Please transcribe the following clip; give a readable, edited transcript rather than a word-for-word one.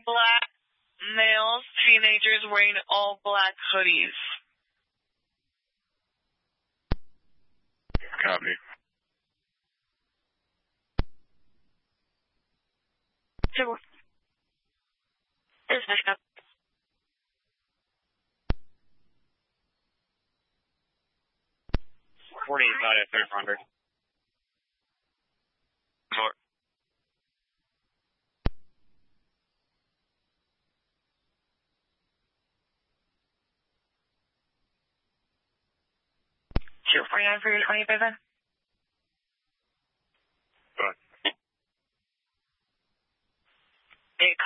Black males, teenagers wearing all black hoodies. Copy. Is Bishop. Not at third rounder. Four. Shoot 49 for your 20, baby.